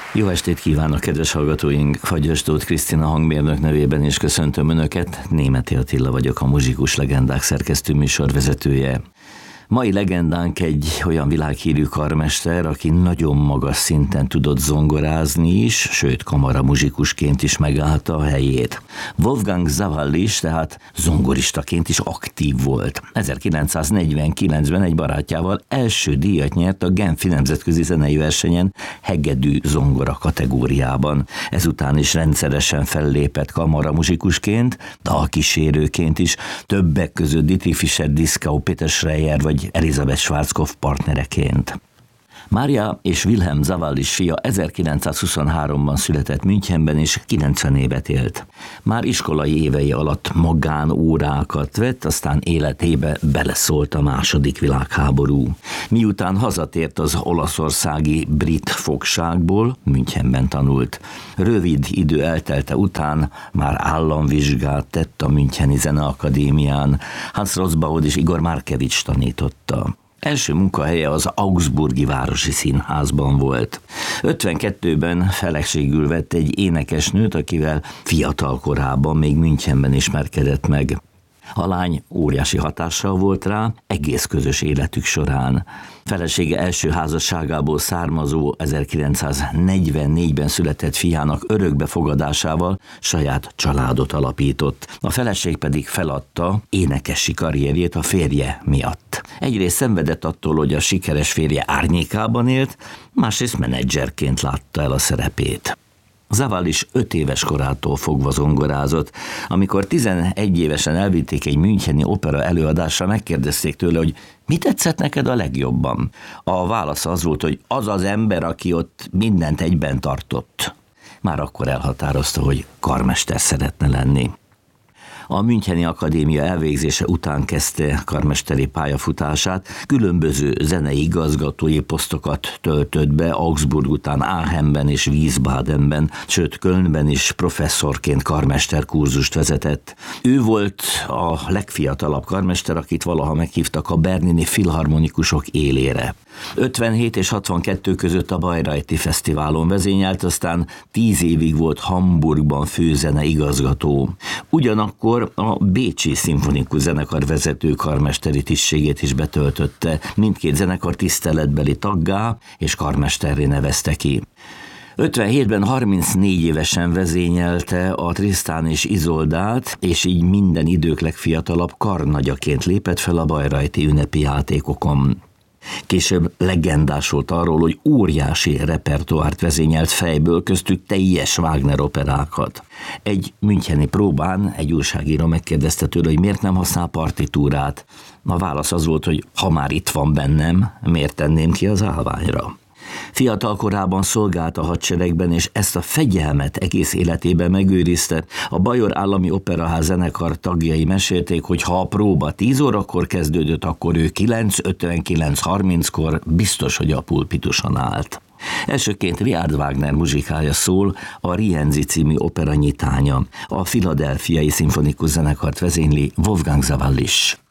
Jó estét kívánok, kedves hallgatóink! Fagyos Tóth Krisztina hangmérnök nevében is köszöntöm Önöket. Németi Attila vagyok, a Muzsikus Legendák szerkesztő műsorvezetője. Mai legendánk egy olyan világhírű karmester, aki nagyon magas szinten tudott zongorázni is, sőt kamaramuzsikusként is megállta a helyét. Wolfgang Sawallisch tehát zongoristaként is aktív volt. 1949-ben egy barátjával első díjat nyert a Genfi Nemzetközi Zenei Versenyen hegedű zongora kategóriában. Ezután is rendszeresen fellépett kamaramuzsikusként, dalkísérőként is, többek között Dietrich Fischer-Dieskau, Peter Schreyer vagy Elisabeth Schwarzkopf partnereként. Mária és Wilhelm Sawallisch fia 1923-ban született Münchenben és 90 évet élt. Már iskolai évei alatt magánórákat vett, aztán életébe beleszólt a II. Világháború. Miután hazatért az olaszországi brit fogságból, Münchenben tanult. Rövid idő eltelte után már államvizsgát tett a Müncheni Zeneakadémián. Hans Rosbaud és Igor Markevich tanította. Első munkahelye az Augsburgi Városi Színházban volt. 52-ben feleségül vett egy énekesnőt, akivel fiatal korában még Münchenben ismerkedett meg. A lány óriási hatással volt rá egész közös életük során. Felesége első házasságából származó 1944-ben született fiának örökbefogadásával saját családot alapított. A feleség pedig feladta énekesi karrierjét a férje miatt. Egyrészt szenvedett attól, hogy a sikeres férje árnyékában élt, másrészt menedzserként látta el a szerepét. Sawallisch 5 éves korától fogva zongorázott. Amikor 11 évesen elvitték egy müncheni opera előadásra, megkérdezték tőle, hogy mi tetszett neked a legjobban? A válasz az volt, hogy az az ember, aki ott mindent egyben tartott. Már akkor elhatározta, hogy karmester szeretne lenni. A Müncheni Akadémia elvégzése után kezdte karmesteri pályafutását, különböző zenei igazgatói posztokat töltött be, Augsburg után Aachenben és Wiesbadenben, sőt Kölnben is professzorként karmesterkurzust vezetett. Ő volt a legfiatalabb karmester, akit valaha meghívtak a berlini filharmonikusok élére. 57 és 62 között a Bayreuthi Fesztiválon vezényelt, aztán 10 évig volt Hamburgban főzene igazgató. Ugyanakkor a Bécsi Szimfonikus Zenekar vezető karmesteri tisztségét is betöltötte, mindkét zenekar tiszteletbeli taggá és karmesterré nevezte ki. 57-ben 34 évesen vezényelte a Tristan és Isoldát, és így minden idők legfiatalabb karnagyaként lépett fel a Bayreuthi ünnepi játékokon. Később legendás volt arról, hogy óriási repertoárt vezényelt fejből, köztük teljes Wagner operákat. Egy müncheni próbán egy újságíró megkérdezte tőle, hogy miért nem használ partitúrát. A válasz az volt, hogy ha már itt van bennem, miért tenném ki az állványra. Fiatal korában szolgált a hadseregben, és ezt a fegyelmet egész életében megőrizte. A Bajor Állami Operaház zenekar tagjai mesélték, hogy ha a próba 10 órakor kezdődött, akkor ő 9:59-30-kor biztos, hogy a pulpituson állt. Elsőként Richard Wagner muzsikája szól, a Rienzi című opera nyitánya. A Philadelphiai Szimfonikus Zenekart vezényli Wolfgang Sawallisch.